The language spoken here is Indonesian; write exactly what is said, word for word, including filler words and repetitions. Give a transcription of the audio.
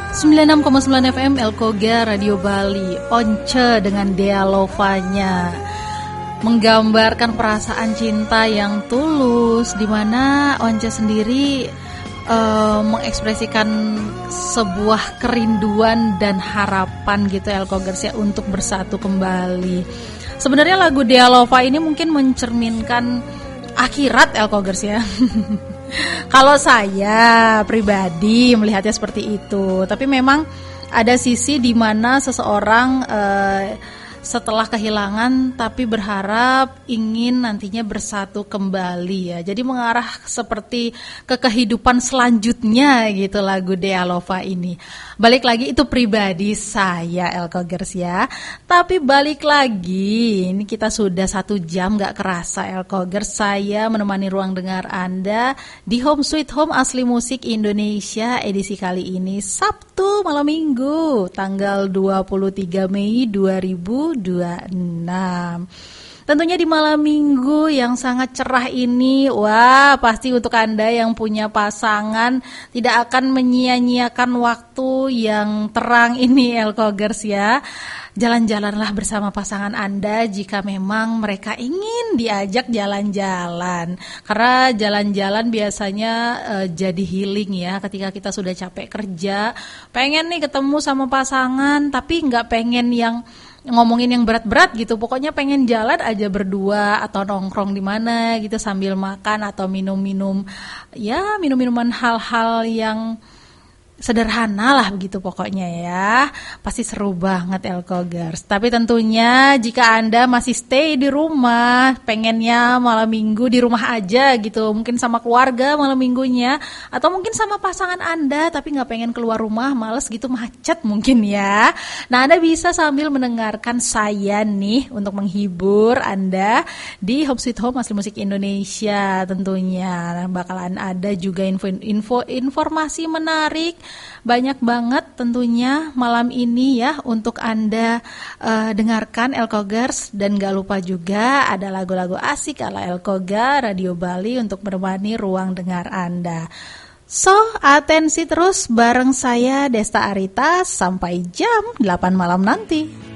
sembilan puluh enam koma sembilan F M Elkoga Radio Bali. Once dengan Dea Lovanya menggambarkan perasaan cinta yang tulus, di mana Once sendiri uh, mengekspresikan sebuah kerinduan dan harapan gitu Elkogers ya untuk bersatu kembali. Sebenarnya lagu Dea Lova ini mungkin mencerminkan akhirat Elkogers ya. Kalau saya pribadi melihatnya seperti itu, tapi memang ada sisi di mana seseorang uh, setelah kehilangan tapi berharap ingin nantinya bersatu kembali ya. Jadi mengarah seperti ke kehidupan selanjutnya gitu lagu Dea Lova ini. Balik lagi itu pribadi saya Elkogers ya. Tapi balik lagi, ini kita sudah satu jam gak kerasa Elkogers. Saya menemani ruang dengar Anda di Home Sweet Home Asli Musik Indonesia edisi kali ini Sabtu malam minggu tanggal dua puluh tiga Mei dua ribu dua puluh enam. Tentunya di malam minggu yang sangat cerah ini, wah pasti untuk Anda yang punya pasangan tidak akan menyia-nyiakan waktu yang terang ini Elkogers ya. Jalan-jalanlah bersama pasangan Anda jika memang mereka ingin diajak jalan-jalan. Karena jalan-jalan biasanya uh, jadi healing ya ketika kita sudah capek kerja. Pengen nih ketemu sama pasangan tapi gak pengen yang ngomongin yang berat-berat gitu, pokoknya pengen jalan aja berdua atau nongkrong di mana gitu sambil makan atau minum-minum ya minum-minuman hal-hal yang sederhana lah begitu pokoknya ya. Pasti seru banget Elkogers. Tapi tentunya jika Anda masih stay di rumah, pengennya malam minggu di rumah aja gitu, mungkin sama keluarga malam minggunya, atau mungkin sama pasangan Anda tapi gak pengen keluar rumah, males gitu, macet mungkin ya. Nah Anda bisa sambil mendengarkan saya nih untuk menghibur Anda di Home Sweet Home Asli Musik Indonesia tentunya. Nah, bakalan ada juga info-info informasi menarik banyak banget tentunya malam ini ya untuk Anda uh, dengarkan Elkogers. Dan gak lupa juga ada lagu-lagu asik ala Elkoga Radio Bali untuk menemani ruang dengar Anda. So, atensi terus bareng saya Desta Arita sampai jam delapan malam nanti.